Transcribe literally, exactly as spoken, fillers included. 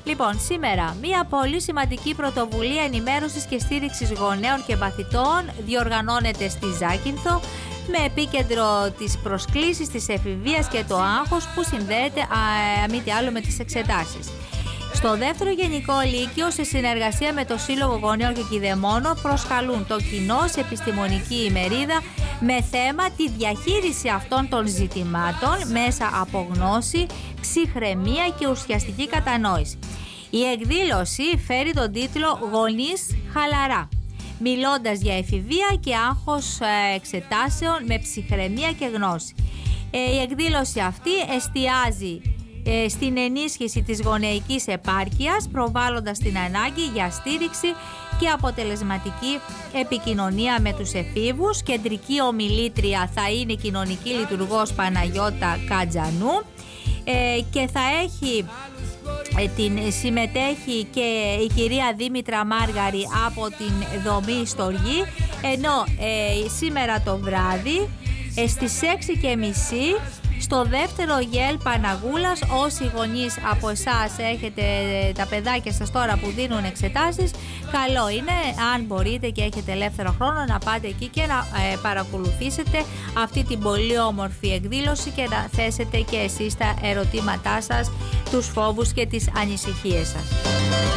Λοιπόν, σήμερα μία πολύ σημαντική πρωτοβουλία ενημέρωσης και στήριξης γονέων και μαθητών διοργανώνεται στη Ζάκυνθο, με επίκεντρο τις προσκλήσεις της εφηβείας και το άγχος που συνδέεται μη τι άλλο με τις εξετάσεις. Στο δεύτερο γενικό λύκειο, σε συνεργασία με το Σύλλογο Γονέων και Κηδεμόνων, προσκαλούν το κοινό σε επιστημονική ημερίδα με θέμα τη διαχείριση αυτών των ζητημάτων μέσα από γνώση, ψυχραιμία και ουσιαστική κατανόηση. Η εκδήλωση φέρει τον τίτλο «Γονείς χαλαρά», μιλώντας για εφηβεία και άγχος εξετάσεων με ψυχραιμία και γνώση. Η εκδήλωση αυτή εστιάζει στην ενίσχυση της γονεϊκής επάρκειας, προβάλλοντας την ανάγκη για στήριξη και αποτελεσματική επικοινωνία με τους εφήβους. Κεντρική ομιλήτρια θα είναι η κοινωνική λειτουργός Παναγιώτα Κατζανού και θα έχει την συμμετέχει και η κυρία Δήμητρα Μάργαρη από την δομή Στοργή, ενώ ε, σήμερα το βράδυ ε, στις έξι και μισή στο δεύτερο ΓΕΛ Παναγούλας, όσοι γονείς από εσάς έχετε τα παιδάκια σας τώρα που δίνουν εξετάσεις, καλό είναι, αν μπορείτε και έχετε ελεύθερο χρόνο, να πάτε εκεί και να ε, παρακολουθήσετε αυτή την πολύ όμορφη εκδήλωση και να θέσετε και εσείς τα ερωτήματά σας, τους φόβους και τις ανησυχίες σας.